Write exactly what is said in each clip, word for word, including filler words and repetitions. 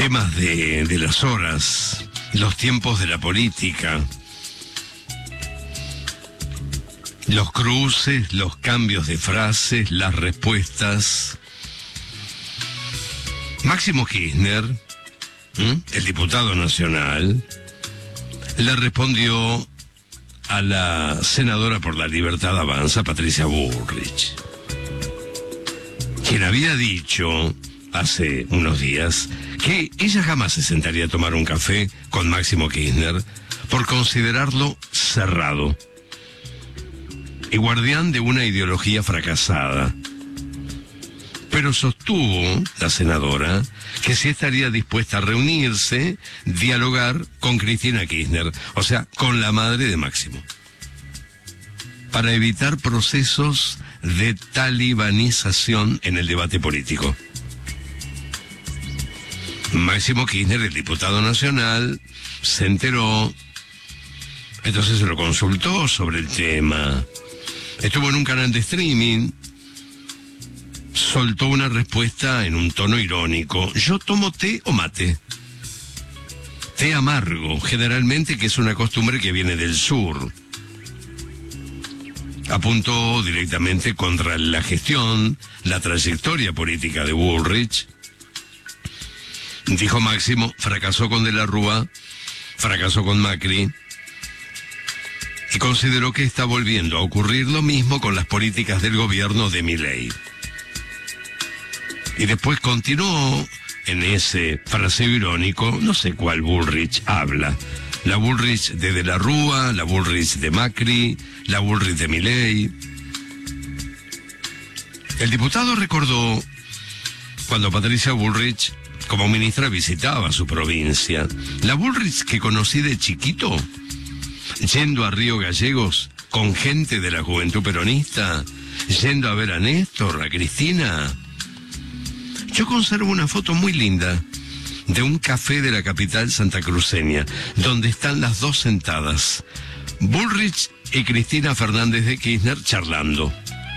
temas de, de las horas, los tiempos de la política, los cruces, los cambios de frases, las respuestas. Máximo Kirchner, ¿m? el diputado nacional, le respondió a la senadora por la Libertad Avanza, Patricia Bullrich, quien había dicho hace unos días que ella jamás se sentaría a tomar un café con Máximo Kirchner por considerarlo cerrado y guardián de una ideología fracasada. Pero sostuvo la senadora que sí estaría dispuesta a reunirse, dialogar con Cristina Kirchner, o sea, con la madre de Máximo, para evitar procesos de talibanización en el debate político. Máximo Kirchner, el diputado nacional, se enteró, entonces se lo consultó sobre el tema, estuvo en un canal de streaming, soltó una respuesta en un tono irónico: yo tomo té o mate. Té amargo, generalmente, que es una costumbre que viene del sur. Apuntó directamente contra la gestión, la trayectoria política de Bullrich. Dijo Máximo, fracasó con De la Rúa, fracasó con Macri, y consideró que está volviendo a ocurrir lo mismo con las políticas del gobierno de Milei. Y después continuó en ese fraseo irónico, no sé cuál Bullrich habla. La Bullrich de De la Rúa, la Bullrich de Macri, la Bullrich de Milei. El diputado recordó cuando Patricia Bullrich, como ministra, visitaba su provincia. La Bullrich que conocí de chiquito, yendo a Río Gallegos con gente de la juventud peronista, yendo a ver a Néstor, a Cristina. Yo conservo una foto muy linda de un café de la capital santacruceña, donde están las dos sentadas, Bullrich y Cristina Fernández de Kirchner, charlando.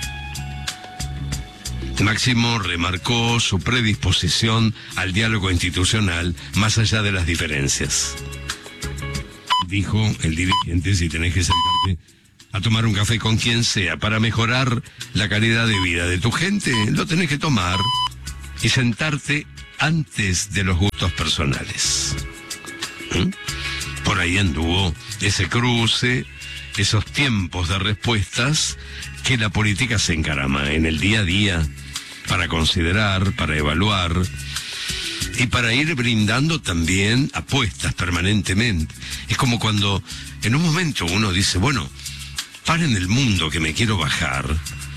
Máximo remarcó su predisposición al diálogo institucional más allá de las diferencias. Dijo el dirigente: si tenés que sentarte a tomar un café con quien sea para mejorar la calidad de vida de tu gente, lo tenés que tomar y sentarte antes de los gustos personales. ¿Mm? Por ahí anduvo ese cruce, esos tiempos de respuestas que la política se encarama en el día a día para considerar, para evaluar y para ir brindando también apuestas permanentemente. Es como cuando en un momento uno dice, bueno, paren el mundo que me quiero bajar,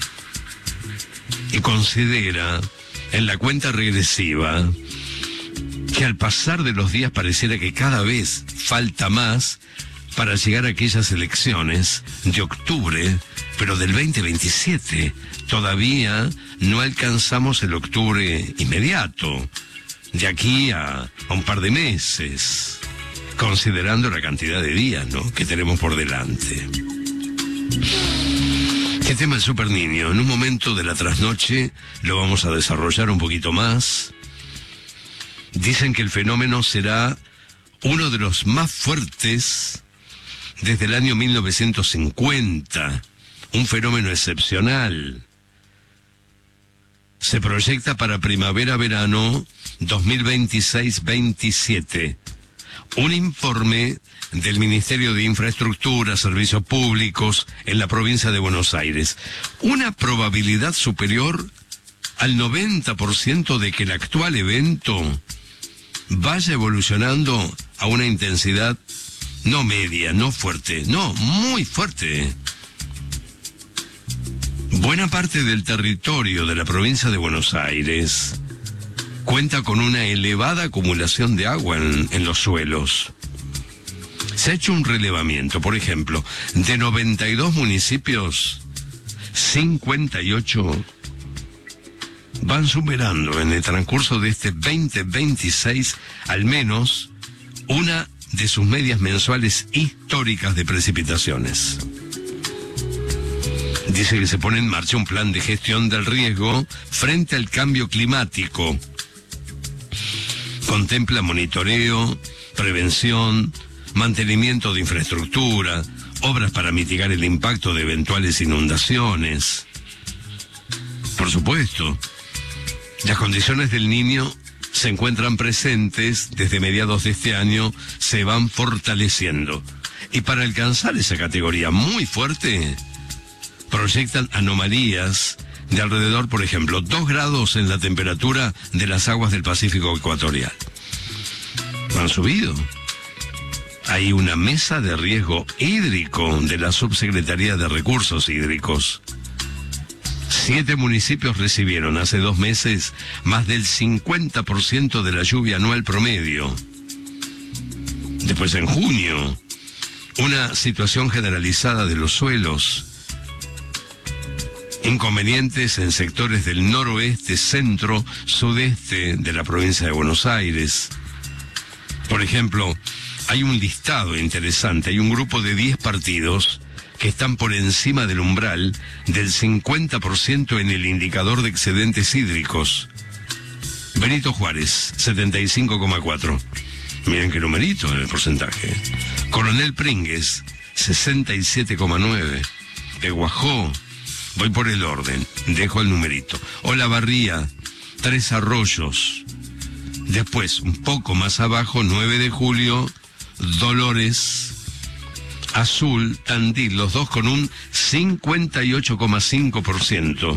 y considera en la cuenta regresiva que al pasar de los días pareciera que cada vez falta más para llegar a aquellas elecciones de octubre, pero del veinte veintisiete. Todavía no alcanzamos el octubre inmediato, de aquí a, a un par de meses, considerando la cantidad de días, ¿no?, que tenemos por delante. ¿Qué tema el Super Niño? En un momento de la trasnoche lo vamos a desarrollar un poquito más. Dicen que el fenómeno será uno de los más fuertes desde el año mil novecientos cincuenta, un fenómeno excepcional. Se proyecta para primavera-verano dos mil veintiséis veintisiete. Un informe del Ministerio de Infraestructura, Servicios Públicos en la provincia de Buenos Aires. Una probabilidad superior al noventa por ciento de que el actual evento vaya evolucionando a una intensidad no media, no fuerte, no, muy fuerte. Buena parte del territorio de la provincia de Buenos Aires cuenta con una elevada acumulación de agua en, en los suelos. Se ha hecho un relevamiento, por ejemplo, de noventa y dos municipios, cincuenta y ocho van superando en el transcurso de este veinte veintiséis al menos una de sus medias mensuales históricas de precipitaciones. Dice que se pone en marcha un plan de gestión del riesgo frente al cambio climático, Contempla monitoreo, prevención, mantenimiento de infraestructura, obras para mitigar el impacto de eventuales inundaciones. Por supuesto, las condiciones del Niño se encuentran presentes desde mediados de este año, se van fortaleciendo. Y para alcanzar esa categoría muy fuerte, proyectan anomalías de alrededor, por ejemplo, dos grados en la temperatura de las aguas del Pacífico ecuatorial. Han subido. Hay una mesa de riesgo hídrico de la Subsecretaría de Recursos Hídricos. Siete municipios recibieron hace dos meses más del cincuenta por ciento de la lluvia anual promedio. Después, en junio, una situación generalizada de los suelos. Inconvenientes en sectores del noroeste, centro, sudeste de la provincia de Buenos Aires. Por ejemplo, hay un listado interesante, hay un grupo de diez partidos que están por encima del umbral del cincuenta por ciento en el indicador de excedentes hídricos. Benito Juárez, setenta y cinco coma cuatro. Miren qué numerito en el porcentaje. Coronel Pringues, sesenta y siete coma nueve. Peguajó, voy por el orden, dejo el numerito. Olavarría, Tres Arroyos. Después, un poco más abajo, nueve de julio, Dolores, Azul, Tandil, los dos con un cincuenta y ocho coma cinco por ciento.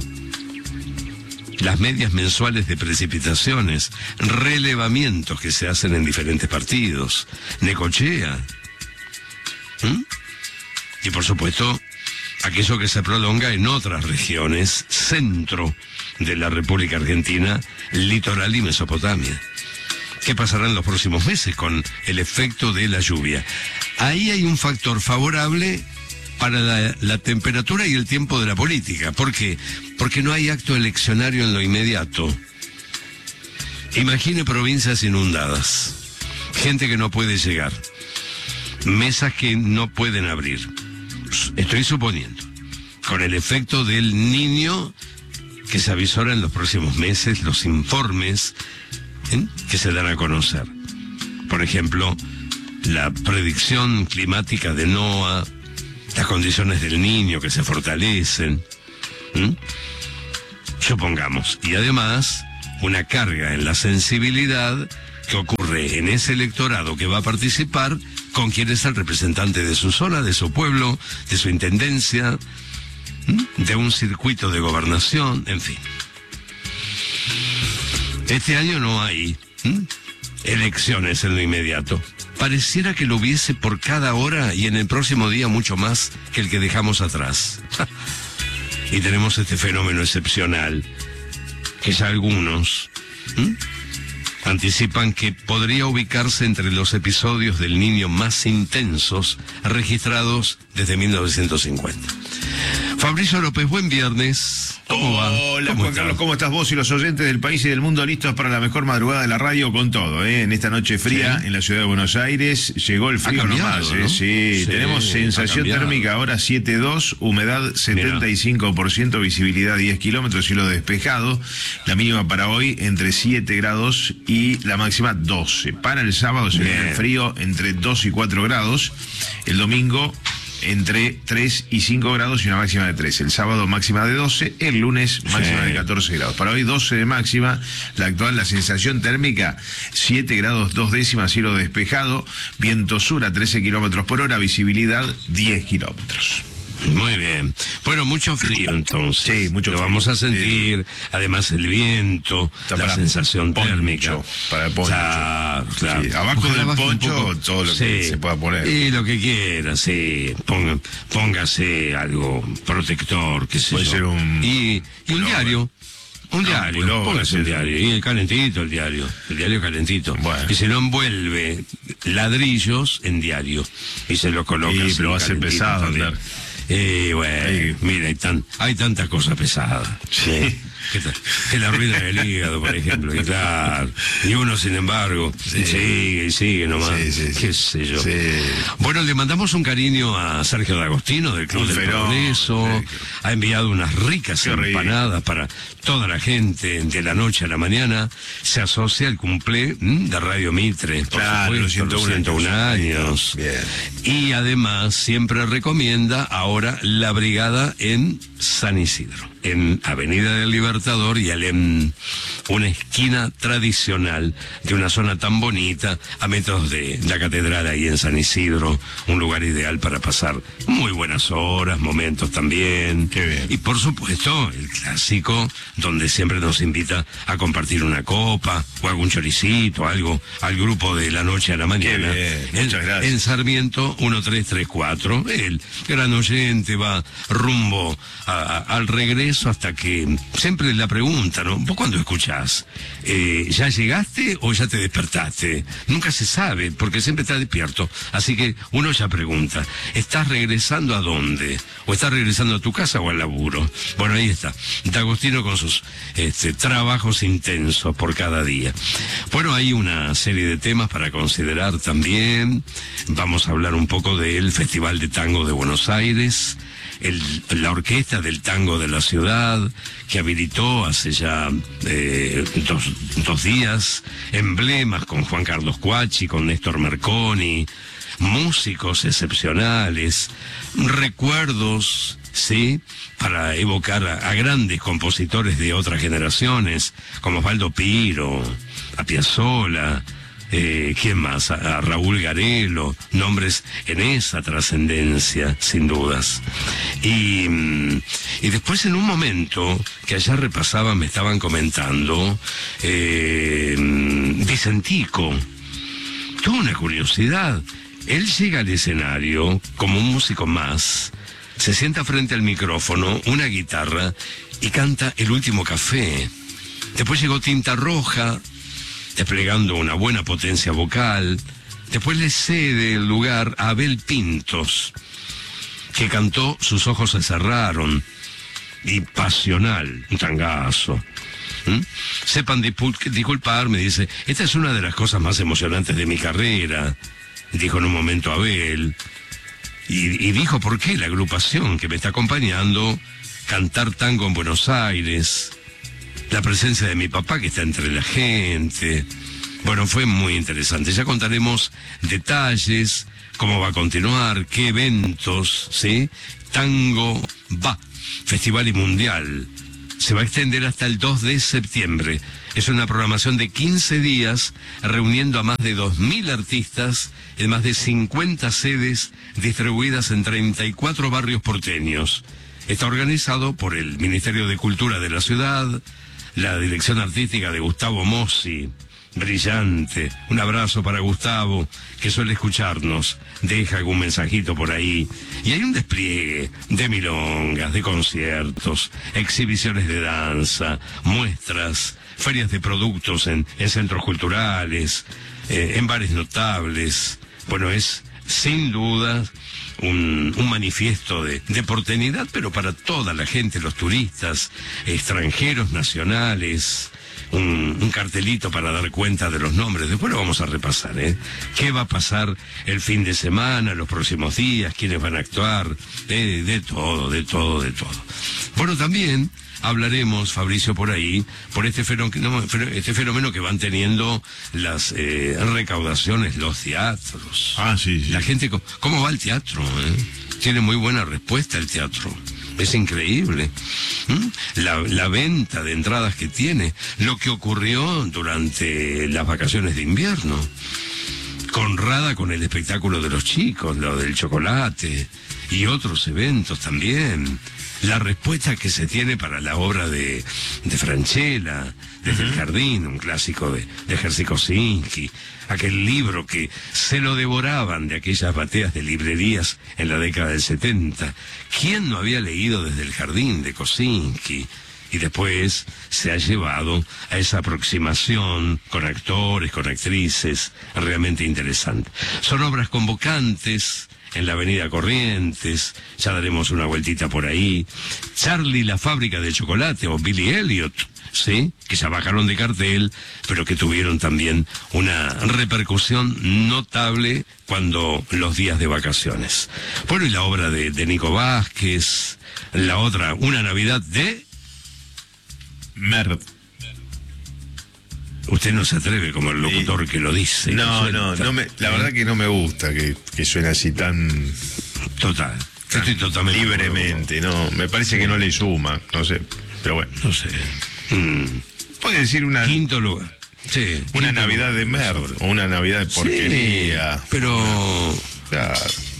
Las medias mensuales de precipitaciones, relevamientos que se hacen en diferentes partidos, Necochea. ¿Mm? Y por supuesto, aquello que se prolonga en otras regiones, centro de la República Argentina, litoral y Mesopotamia. ¿Qué pasará en los próximos meses con el efecto de la lluvia? Ahí hay un factor favorable para la, la temperatura y el tiempo de la política. ¿Por qué? Porque no hay acto eleccionario en lo inmediato. Imagine provincias inundadas, gente que no puede llegar, mesas que no pueden abrir. Estoy suponiendo, con el efecto del Niño que se avisora en los próximos meses, los informes ¿eh? que se dan a conocer. Por ejemplo, la predicción climática de NOAA, las condiciones del Niño que se fortalecen, ¿Mm? supongamos, y además una carga en la sensibilidad que ocurre en ese electorado que va a participar con quien es el representante de su zona, de su pueblo, de su intendencia, ¿Mm? de un circuito de gobernación, en fin. Este año no hay ¿Mm? elecciones en lo inmediato. Pareciera que lo hubiese por cada hora y en el próximo día mucho más que el que dejamos atrás. Y tenemos este fenómeno excepcional, que ya algunos ¿Mm? anticipan que podría ubicarse entre los episodios del Niño más intensos registrados desde mil novecientos cincuenta. Fabricio López, buen viernes. ¿Cómo va? Hola, ¿Cómo Juan está? Carlos, ¿cómo estás vos y los oyentes del país y del mundo listos para la mejor madrugada de la radio con todo? ¿eh? En esta noche fría Sí. en la ciudad de Buenos Aires, llegó el frío Ha cambiado, nomás. ¿eh? ¿no? Sí, Sí, tenemos ha sensación cambiado. térmica ahora siete coma dos, humedad setenta y cinco por ciento, visibilidad diez kilómetros, cielo despejado. La mínima para hoy entre siete grados y la máxima doce. Para el sábado se viene Bien. el frío entre dos y cuatro grados. El domingo entre tres y cinco grados y una máxima de tres. El sábado máxima de doce, el lunes máxima Sí. de catorce grados. Para hoy doce de máxima, la actual, la sensación térmica siete grados dos décimas, cielo despejado, viento sur a trece kilómetros por hora, visibilidad diez kilómetros. Muy bien. Bueno, mucho frío entonces. Sí, mucho Lo frío. vamos a sentir, además el viento, Está la para sensación poncho, térmica. para poncho. Claro, claro. Sí, abajo Ojalá del baje un poncho, poco. todo lo que se pueda poner. Y lo que quiera, sí. Ponga, póngase algo protector, qué sé Puede yo. ser un Y, y un pullover. diario. Un No, diario, un pullover, póngase un sí. diario. Y el calentito, el diario. El diario calentito. Bueno. Y se lo envuelve ladrillos en diario. Y se lo coloca. Sí, así, pero va a ser calentito pesado también. andar. Eh, bueno, Ahí. mira, hay, tan, hay tanta cosa pesada. Sí. ¿Qué tal? Que la arruina el hígado, por ejemplo, y claro. Y uno, sin embargo, sí. sigue y sigue nomás. Sí, sí, sí. Qué sé yo. Sí. Bueno, le mandamos un cariño a Sergio D'Agostino del Club un del Progreso. Sí. Ha enviado unas ricas Qué empanadas rico. para toda la gente de la noche a la mañana. Se asocia al cumple ¿m? de Radio Mitre, por claro, supuesto, los ciento uno años. Bien. Y además siempre recomienda ahora la brigada en San Isidro, en Avenida del Libertador y en una esquina tradicional de una zona tan bonita, a metros de la catedral ahí en San Isidro, un lugar ideal para pasar muy buenas horas, momentos también. Qué bien. Y por supuesto, el clásico, donde siempre nos invita a compartir una copa o algún choricito, algo, al grupo de la noche a la mañana. Qué bien. Muchas en, gracias. En Sarmiento uno tres tres cuatro, el gran oyente va rumbo a, a, al regreso hasta que siempre la pregunta, ¿no? ¿Vos cuando escuchás? Eh, ¿Ya llegaste o ya te despertaste? Nunca se sabe, porque siempre está despierto. Así que uno ya pregunta, ¿estás regresando a dónde? ¿O estás regresando a tu casa o al laburo? Bueno, ahí está. D'Agostino con sus este, trabajos intensos por cada día. Bueno, hay una serie de temas para considerar también. Vamos a hablar un poco del Festival de Tango de Buenos Aires. El, la orquesta del tango de la ciudad, que habilitó hace ya eh, dos, dos días, emblemas con Juan Carlos Cuachi, con Néstor Merconi, músicos excepcionales, recuerdos, sí, para evocar a, a grandes compositores de otras generaciones, como Osvaldo Piro, a Piazzolla, Eh, ¿quién más? A, a Raúl Garelo, nombres en esa trascendencia, sin dudas. Y, y después en un momento, que allá repasaban, me estaban comentando, eh, Vicentico, tuvo una curiosidad. Él llega al escenario como un músico más, se sienta frente al micrófono, una guitarra, y canta El Último Café. Después llegó Tinta Roja, desplegando una buena potencia vocal. Después le cede el lugar a Abel Pintos, que cantó Sus ojos se cerraron, y Pasional, un tangazo. ¿Mm? Sepan disculpar, me dice, esta es una de las cosas más emocionantes de mi carrera, dijo en un momento Abel, y, y dijo por qué la agrupación que me está acompañando, cantar tango en Buenos Aires, la presencia de mi papá que está entre la gente. Bueno, fue muy interesante. Ya contaremos detalles, cómo va a continuar, qué eventos, ¿sí? Tango va, Festival y Mundial. Se va a extender hasta el dos de septiembre. Es una programación de quince días, reuniendo a más de dos mil artistas en más de cincuenta sedes distribuidas en treinta y cuatro barrios porteños. Está organizado por el Ministerio de Cultura de la ciudad, la dirección artística de Gustavo Mossi, brillante. Un abrazo para Gustavo, que suele escucharnos, deja algún mensajito por ahí. Y hay un despliegue de milongas, de conciertos, exhibiciones de danza, muestras, ferias de productos en, en centros culturales, eh, en bares notables. Bueno, es sin duda un, un manifiesto de, de porteñidad, pero para toda la gente, los turistas, extranjeros, nacionales, un, un cartelito para dar cuenta de los nombres. Después lo vamos a repasar, ¿eh? ¿Qué va a pasar el fin de semana, los próximos días? ¿Quiénes van a actuar? De, de todo, de todo, de todo. Bueno, también hablaremos, Fabricio, por ahí, por este fenómeno, este fenómeno que van teniendo las eh, recaudaciones, los teatros. Ah, sí, sí. La gente, ¿cómo va el teatro? Eh? Tiene muy buena respuesta el teatro. Es increíble. ¿Mm? La, la venta de entradas que tiene. Lo que ocurrió durante las vacaciones de invierno. Conrada con el espectáculo de los chicos, lo del chocolate y otros eventos también. La respuesta que se tiene para la obra de, de Franchella, Desde uh-huh. el Jardín, un clásico de, de Jerzy Kosinski, aquel libro que se lo devoraban de aquellas bateas de librerías en la década del setenta. ¿Quién no había leído Desde el Jardín de Kosinski? y después se ha llevado a esa aproximación con actores, con actrices, realmente interesante. Son obras convocantes en la avenida Corrientes, ya daremos una vueltita por ahí. Charlie la fábrica de chocolate o Billy Elliot, ¿sí? Que ya bajaron de cartel, pero que tuvieron también una repercusión notable cuando los días de vacaciones. Bueno, y la obra de, de Nico Vázquez, la otra, Una Navidad de... Merd. Usted no se atreve como el locutor y... que lo dice. No, no, no me, la verdad que no me gusta que, que suene así tan... Total. Estoy totalmente... Libremente, no, me parece que no le suma, no sé, pero bueno. No sé. Mm. Puede decir una... Quinto lugar. Sí. Una Navidad de merd, o una Navidad de porquería. Sí, pero... Claro.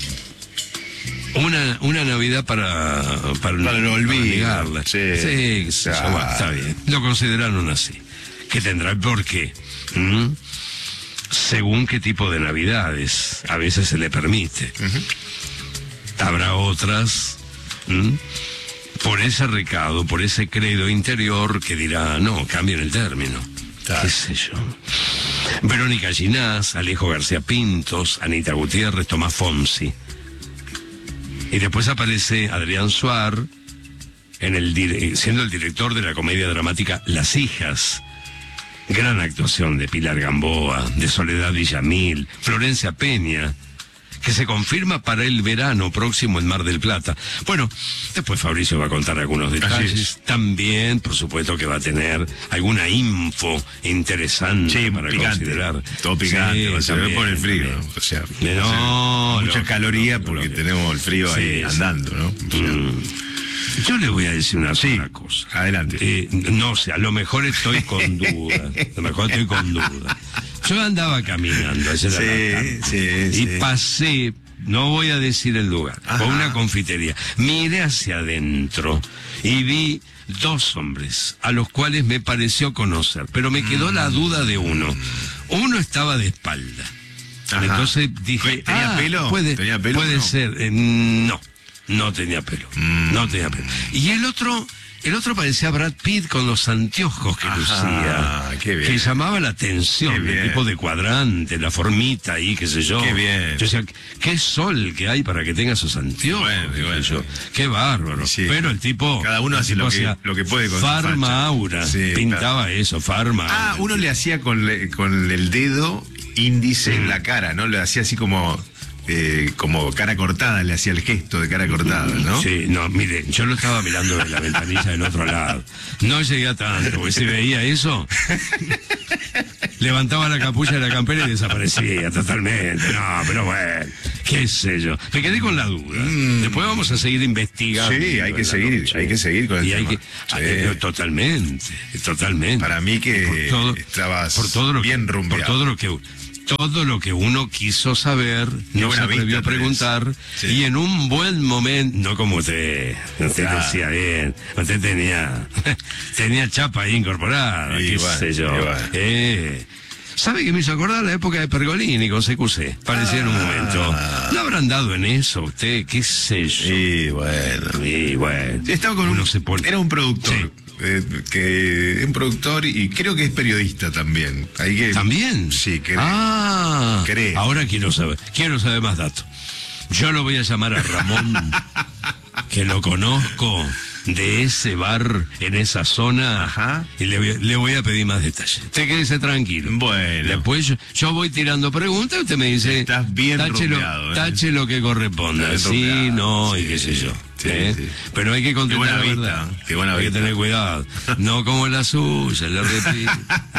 Una, una Navidad para... Para, para no olvidar. Sí, sí, sí, claro. Bueno, está bien. Lo consideraron así. Que tendrá el porqué. ¿Mm? Según qué tipo de Navidades a veces se le permite. Uh-huh. Habrá otras, ¿Mm? por ese recado, por ese credo interior que dirá, no, cambien el término. Claro. ¿Qué sé yo? Verónica Ginás, Alejo García Pintos, Anita Gutiérrez, Tomás Fonsi. Y después aparece Adrián Suar, en el, siendo el director de la comedia dramática Las Hijas. Gran actuación de Pilar Gamboa, de Soledad Villamil, Florencia Peña, que se confirma para el verano próximo en Mar del Plata. Bueno, después Fabricio va a contar algunos detalles. También, por supuesto, que va a tener alguna info interesante sí, para picante, considerar. Todo picante, sí, se ve por el frío, ¿no? O sea, no, mucha no, caloría no, no, porque no, tenemos el frío sí, ahí sí. andando, ¿no? O sea, mm. Yo le voy a decir una sí, sola cosa. Adelante. Eh, no sé, a lo mejor estoy con duda. A lo mejor estoy con duda. Yo andaba caminando ayer sí, a la tarde, sí, y sí. pasé, no voy a decir el lugar, Ajá. por una confitería. Miré hacia adentro y vi dos hombres a los cuales me pareció conocer, pero me quedó mm. la duda de uno. Uno estaba de espalda. Ajá. Entonces dije, ¿tenía ah, pelo? Puede, ¿Tenía pelo puede no? ser. Eh, no. No tenía pelo, mm. no tenía pelo. Y el otro, el otro parecía Brad Pitt con los anteojos que Ajá, lucía, qué bien. que llamaba la atención, el tipo de cuadrante, la formita ahí, qué sé yo. Qué bien. Yo decía, qué sol que hay para que tenga esos anteojos. Bueno, bueno, yo, qué bárbaro. Sí. Pero el tipo, cada uno hace lo que, lo que puede con Farma Aura, sí, pintaba claro. eso, Farma Ah, Aura, uno sí. le hacía con, le, con el dedo índice mm. en la cara, ¿no? Le hacía así como... Eh, como cara cortada, le hacía el gesto de cara cortada, ¿no? Sí, no, mire, yo lo estaba mirando de la ventanilla del otro lado. No llegué a tanto, porque si veía eso, levantaba la capucha de la campera y desaparecía totalmente. No, pero bueno, qué sé yo. Me quedé con la duda. Mm. Después vamos a seguir investigando. Sí, hay que seguir, noche. hay que seguir con el y tema. Hay que, sí. ah, totalmente, totalmente. Para mí que por todo, estabas por todo lo bien que, rumbeado. Por todo lo que... Todo lo que uno quiso saber, no se atrevió a preguntar, sí. y en un buen momento, no como usted, usted ah. decía bien, usted tenía, tenía chapa ahí incorporada, y qué bueno, sé yo. Bueno. Eh, ¿Sabe qué me hizo acordar la época de Pergolini con C Q C? Parecía ah. en un momento. ¿No habrán dado en eso usted? ¿Qué sé yo? Y bueno. Y bueno. Estaba con uno un, se pone... Era un productor. Sí. Eh, que es un productor y creo que es periodista también. Hay que, ¿También? Sí, creo. Ah, cree. Ahora quiero saber, quiero saber más datos. Yo lo voy a llamar a Ramón, que lo conozco de ese bar en esa zona. Ajá. Y le voy, le voy a pedir más detalles. Usted quédese tranquilo. Bueno. Después yo, yo voy tirando preguntas y usted me dice, estás bien tache, rumbeado, lo, ¿eh? tache lo que corresponda. Sí, rumbeado. no, sí, y qué sé yo. Sí, ¿eh? sí. Pero hay que contestar la vista, verdad. Qué buena hay vista. que tener cuidado. No como la suya, le repito.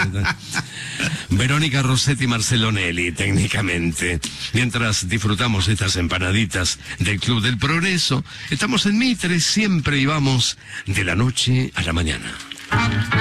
Verónica Rossetti Marcelonelli, técnicamente. Mientras disfrutamos estas empanaditas del Club del Progreso, estamos en Mitre, siempre y vamos de la noche a la mañana.